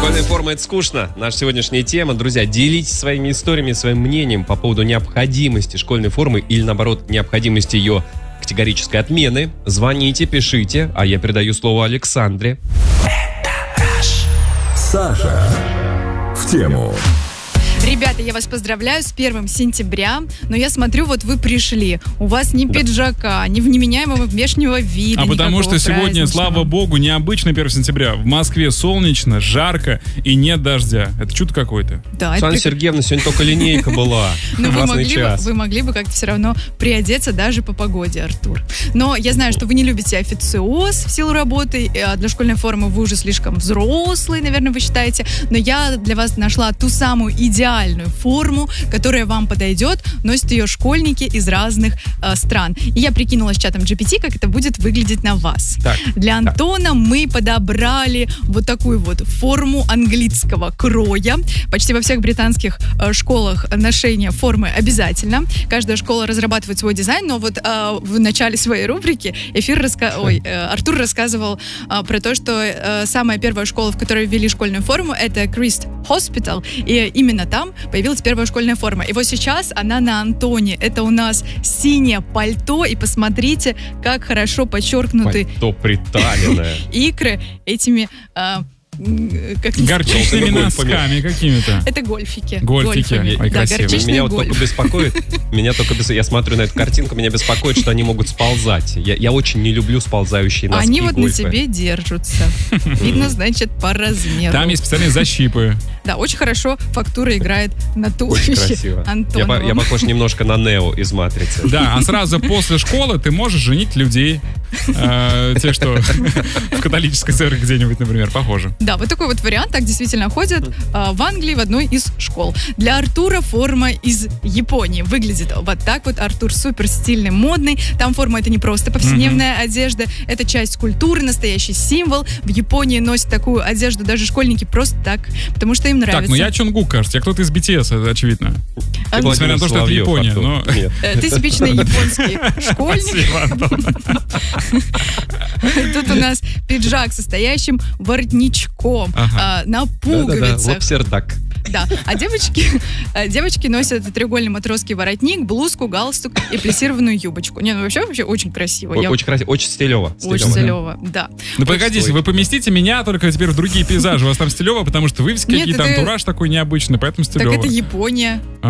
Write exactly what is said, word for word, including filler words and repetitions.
Школьная форма — это скучно. Наша сегодняшняя тема. Друзья, делитесь своими историями, своим мнением по поводу необходимости школьной формы или, наоборот, необходимости ее категорической отмены. Звоните, пишите, а я передаю слово Александре. Саша в тему. Ребята, я вас поздравляю с первым сентября, но я смотрю, вот вы пришли, у вас ни пиджака, ни невменяемого внешнего вида. А потому что сегодня, праздничного. слава богу, необычный первое сентября. В Москве солнечно, жарко и нет дождя. Это чудо какое-то. Да, Оксана это... Сергеевна, сегодня только линейка была. Но вы Классный могли, бы, час. вы могли бы как-то все равно приодеться даже по погоде, Артур. Но я знаю, что вы не любите официоз в силу работы, а для школьной формы вы уже слишком взрослый, наверное, вы считаете. Но я для вас нашла ту самую идеальную форму, которая вам подойдет. Носят ее школьники из разных э, стран. И я прикинула с чатом джи пи ти, как это будет выглядеть на вас. Так, Для Антона мы подобрали вот такую вот форму английского кроя. Почти во всех британских э, школах ношение формы обязательно. Каждая школа разрабатывает свой дизайн, но вот э, в начале своей рубрики эфир раска... Ой, э, Артур рассказывал э, про то, что э, самая первая школа, в которой ввели школьную форму, это Christ Hospital, и именно там появилась первая школьная форма. И вот сейчас она на Антоне. Это у нас синее пальто, и посмотрите, как хорошо подчеркнуты Пальто приталенное. икры этими... э, как Горчичными носками какими-то. Это гольфики. Гольфики. Гольфами. Ой, Да, красиво. горчичные Меня вот гольфы. только беспокоит, меня только бес- я смотрю на эту картинку, меня беспокоит, что они могут сползать. Я, я очень не люблю сползающие носки. Они вот гольфы. на тебе держатся. Видно, значит, по размеру. Там есть специальные защипы. Да, очень хорошо фактура играет на Очень туловище красиво. Я, Антонова. по- я похож немножко на Нео из «Матрицы». Да, а сразу после школы ты можешь женить людей. Э, те, что в католической церкви где-нибудь, например, похоже. Да, вот такой вот вариант. Так действительно ходят а, в Англии в одной из школ. Для Артура форма из Японии выглядит вот так вот. Артур супер стильный, модный. Там форма — это не просто повседневная одежда, это часть культуры, настоящий символ. В Японии носят такую одежду даже школьники просто так, потому что им нравится. Так, ну я Чонгук, кажется. Я кто-то из би ти эс, это очевидно. А, Ты Несмотря на то, что это Соловьев, Япония, Артур. но... Нет. э, Ты типичный японский школьник. Спасибо, Антон. Тут у нас пиджак с состоящим воротничком, Ага. а, на Да-да-да, пуговицах. лапсердак. Да, а девочки, а девочки носят треугольный матросский воротник, блузку, галстук и плессированную юбочку. Не, ну вообще, вообще очень красиво. Ой, Я- Очень красиво, очень стилево. Очень стилево, да. Ну погодите, вы поместите меня только теперь в другие пейзажи. У вас там стилево, потому что вывески Нет, какие-то, это- антураж такой необычный, поэтому Так стилево. это Япония.